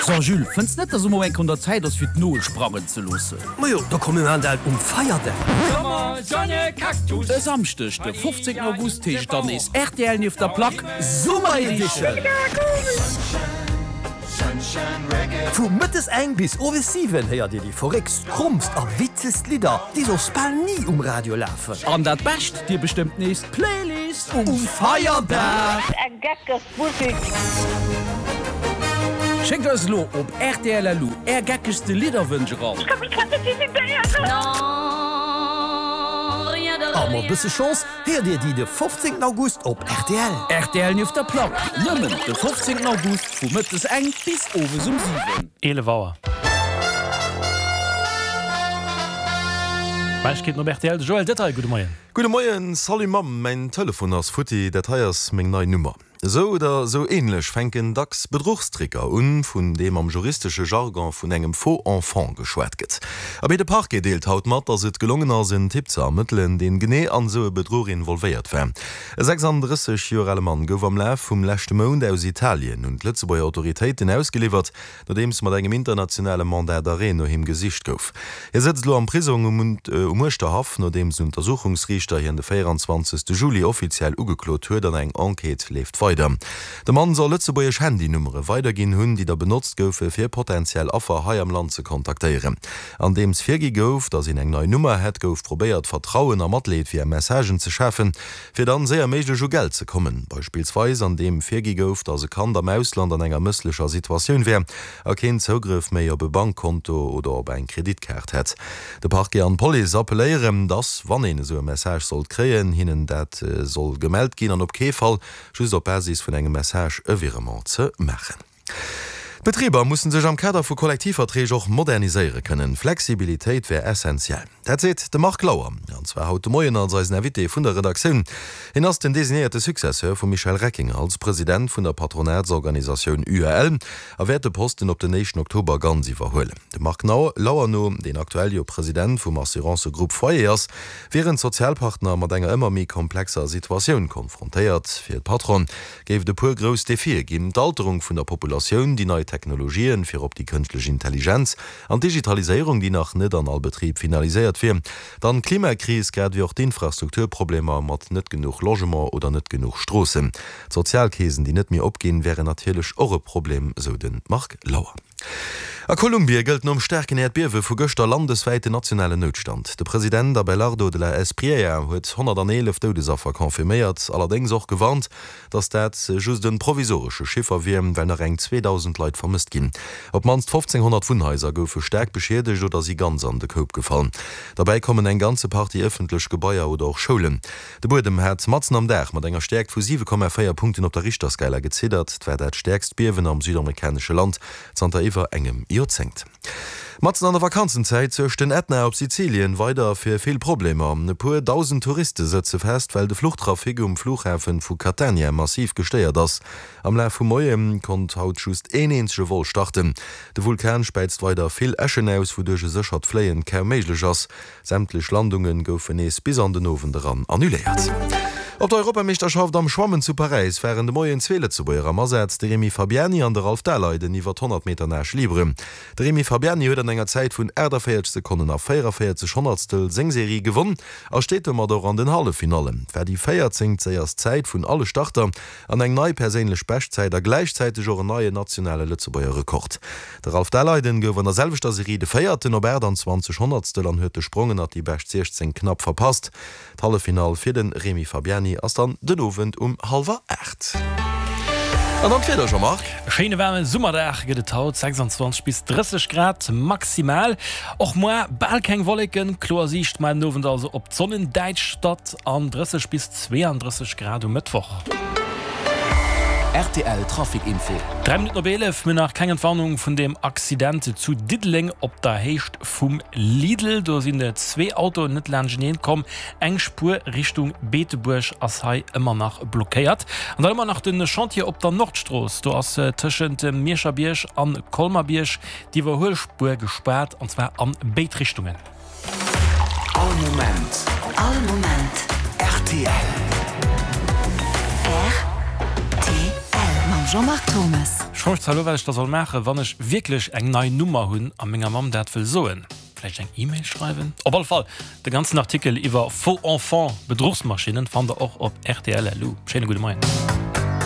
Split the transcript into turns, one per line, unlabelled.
So, Jules, findest du nicht, dass du Moment an der Zeit ist, für die Null sprangen zu lassen?
Majo, da kommen wir an der Feiertag.
Der Samstag, der 15. August, dann ist RTL auf der Plaque Summer Edition.
Von mittes eng bis over 7 hört ihr die verrückst, krummst und witzest Lieder, die so spall nie Radio laufen.
Und das Beste, die bestimmt nächste Playlist Feiertag. Schenkt uns lo op RTL Lu geckeste Liederwünsche raus.
Aber bisse Chance, hört ihr die den 15. August op RTL.
RTL auf der Plaque. Nimmen, der 15. August, von mittes eng bis over 7.
Elevauer. Was geht noch RTL? Joel Detail, guten Morgen.
Guten Morgen, salut Mam, mein Telefon aus Futti, Details, meine neue Nummer. So oder so ähnlich fänken dacks Bedruckstricker an, von dem am juristische Jargon von engem Faux Enfant geschwert geht. Aber der Park gedeelt haut mat, dass es gelungen ist, einen Tipp zu ermitteln, den genau an so Betrug involviert war. Ein 36-jähriger Mann gouf am Lauf vom letzten Monat aus Italien und letzte bei Autoritäten ausgeliefert, nachdem es mit einem internationalen Mandat d'arrêt noch im Gesicht gouf. Sitzt lo an Prison Haft, nachdem das Untersuchungsrichter hier den 24. Juli offiziell ugeklot huet, an eng Enquete lebt weiter. Der Mann soll Lützebauisch Handynummer weitergehen hunn, die der benutzt goufe fir potenziell Affer hai am Land zu kontaktieren. An dems Virgi gouf, dass in eng neue Nummer het gouf probiert Vertrauen am Athlet fir Messagen zu schaffen, fir dann sehr méiglech jo Geld zu kommen. Beispielsweise an dem Virgi gouf, dass se kann am Ausland an enger misslicher Situation wär, kein Zugriff méi op e Bankkonto oder op ein Kreditkart het. De Parke an Poli appelléieren, dass wann en so Message soll kreen, hinnen dat soll gemeldt gin an op Kefall, schüss op von engem Message Virement zu machen. Betrieber mussssen sech am Kader vu Kollektivverträge auch modernisieren können. Flexibilität wäre essentiell. Dat seht de Marc Lauer. Anzwer haut Moien als Navité vun der Redaktion. En ass den designierte Successeur von Michel Reckinger als Präsident vun der Patronatsorganisation URL erwährt de Posten op den 1. Oktober ganz verholle. De Marc Lauer no, den aktuelle Präsident vum Assurance-Group Feuers, wären Sozialpartner mat enger immer mi komplexer Situation konfrontiert. Fir d Patron géif de puer gros Defir gin d'Alterung vun der Population, die neue Technologien fir op die künstliche Intelligenz an Digitalisierung, die nach net an all Betrieb finalisiert fir. Dann Klimakrise gärt wie auch die Infrastrukturprobleme mat net genug Logement oder net genug Strossen. Sozialkäsen, die net mir opgehen, wäre natürlich eure Problem, so den Marc Lauer. A Kolumbien gilt um stärken Erdbewe vu Göster landesweite nationale Notstand. Der Präsident Abelardo de la Espriella huet 111 Todesopfer konfirmiert, allerdings auch gewarnt, dass dat just den provisorische Schiffer wie, wenn eng 2000 Leute vermisst gin. Ob manst 1500 Wohnhäuser goufe stark beschädigt oder sie ganz an de Koop gefallen. Dabei kommen eng ganze Party öffentlich Gebäuer oder auch Schulen. De Bodem hat Matzen am Dach mat enger stärkt vu 7,4 Punkten op der Richterskala gezedert, wer dat stärkst Biewen am südamerikanische Land Santa Eva engem Zenkt. Matzen an der Vakanzenzeit zercht den Ätna op Sizilien weiter fir viel Probleme. Ne puer 1000 Touristen setze fest, weil de Fluchttrafik Flughäfen vu Catania massiv gesteiert ass. Am Lauf vu Moiem kont haut just ensche Vol starten. De Vulkan speizt weiter viel Äschen aus, wodurch se sechert Fleien kaum méiglech ass. Sämtlich Landungen goufen nees bis an den Ofen daran annuliert. Op der Europameisterschaft am Schwammen zu Paris wären de Moien Zwele zu beier Masetz de Remi Fabiani an der Ralf Daller den iwwer 100 Meter nach Libre. De Remi Fabiani huet an enger Zeit vun 40 Sekunden auf 44 Hundertstel Sengserie gewonnen, steht mat an den Hallefinalen. Wär die 14 seiers Zeit vun alle Starter an eng neii perélech Bestzeit der gleichzeitig ஒரு neue nationale Lützebauer Rekord. Der Ralf Daller den gouf an der selbeter Serie de 4. November an 20 Hundertstel an huet sprungen hat die Best 16 knapp verpasst. Hallefinal fir den Remi Fabiani as dann den Ofent 7:08. An dann fir schon Mark.
Scheine wärme Summerdach gët haut 26 bis 30 Grad maximal. Och moi bald keng Wolken, klar Sicht mein Nowen also op Sonnendeitstadt an 30 bis 32 Grad Mittwoch.
RTL Trafikinfo.
3 Minuten nach 11 nach keine Entwarnung von dem Accident zu Diddling op der Hecht vom Lidl. Da sind 2 Autos nicht lang kommen. Eng Spur Richtung Beeteburg als Hai immer noch blockiert. Und dann immer nach den Chantier op der Nordstraße. Da ist zwischen dem Mierscherbier an Kolmarbier die Überholspur gesperrt und zwar an Beetrichtungen.
All Moment. RTL.
Jean-Marc Thomas.
ich das soll machen, wann ich wirklich eng neue Nummer hun an meiner Mam dat will soen. Vielleicht ein E-Mail schreiben. Auf jeden Fall, den ganzen Artikel über Faux Enfant Bedrucksmaschinen fand er auch auf RTL. Schöne gute Morgen.